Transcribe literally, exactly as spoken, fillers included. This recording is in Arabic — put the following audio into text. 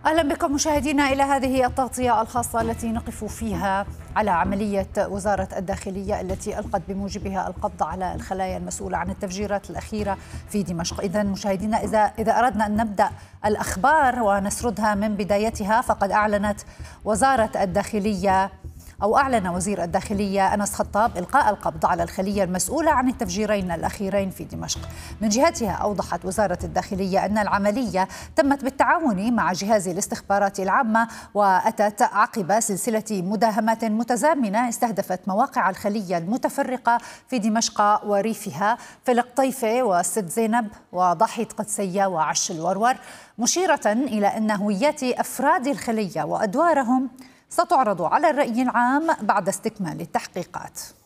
أهلا بكم مشاهدينا إلى هذه التغطية الخاصة التي نقف فيها على عملية وزارة الداخلية التي ألقت بموجبها القبض على الخلايا المسؤولة عن التفجيرات الأخيرة في دمشق. إذن مشاهدينا إذا إذا أردنا أن نبدأ الأخبار ونسردها من بدايتها، فقد أعلنت وزارة الداخلية أو أعلن وزير الداخلية أنس خطاب إلقاء القبض على الخلية المسؤولة عن التفجيرين الأخيرين في دمشق. من جهتها أوضحت وزارة الداخلية أن العملية تمت بالتعاون مع جهاز الاستخبارات العامة، وأتت عقب سلسلة مداهمات متزامنة استهدفت مواقع الخلية المتفرقة في دمشق وريفها في القطيفة والست زينب وضاحية قدسية وعش الورور، مشيرة إلى أن هويات أفراد الخلية وأدوارهم ستعرض على الرأي العام بعد استكمال التحقيقات.